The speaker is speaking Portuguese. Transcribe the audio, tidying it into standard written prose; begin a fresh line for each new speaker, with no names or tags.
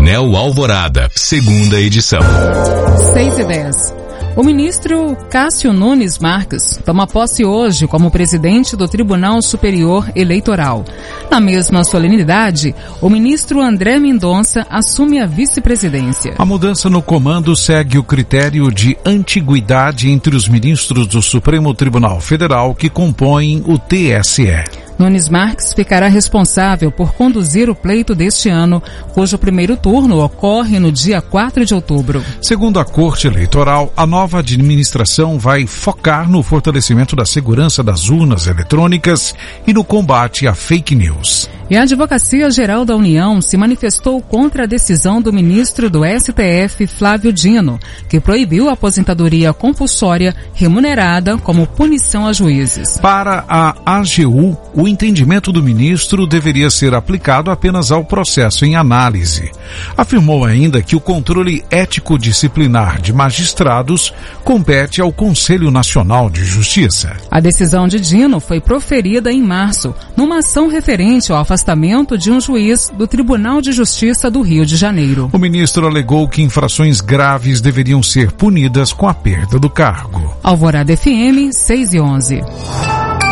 Jornal Alvorada, segunda edição.
6:10. O ministro Cássio Nunes Marques toma posse hoje como presidente do Tribunal Superior Eleitoral. Na mesma solenidade, o ministro André Mendonça assume a vice-presidência.
A mudança no comando segue o critério de antiguidade entre os ministros do Supremo Tribunal Federal que compõem o TSE.
Nunes Marques ficará responsável por conduzir o pleito deste ano, cujo primeiro turno ocorre no dia 4 de outubro.
Segundo a Corte Eleitoral, a nova administração vai focar no fortalecimento da segurança das urnas eletrônicas e no combate à fake news.
E a Advocacia Geral da União se manifestou contra a decisão do ministro do STF, Flávio Dino, que proibiu a aposentadoria compulsória remunerada como punição a juízes.
Para a AGU, o entendimento do ministro deveria ser aplicado apenas ao processo em análise. Afirmou ainda que o controle ético-disciplinar de magistrados compete ao Conselho Nacional de Justiça.
A decisão de Dino foi proferida em março, numa ação referente ao afastamento de um juiz do Tribunal de Justiça do Rio de Janeiro.
O ministro alegou que infrações graves deveriam ser punidas com a perda do cargo.
Alvorada FM, 6:11.